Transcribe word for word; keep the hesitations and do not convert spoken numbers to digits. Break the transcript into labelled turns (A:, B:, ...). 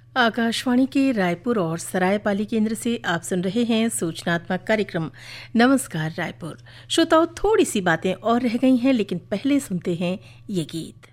A: आकाशवाणी के रायपुर और सरायपाली केंद्र से आप सुन रहे हैं सूचनात्मक कार्यक्रम नमस्कार रायपुर। श्रोताओं, थोड़ी सी बातें और रह गई हैं, लेकिन पहले सुनते हैं ये गीत।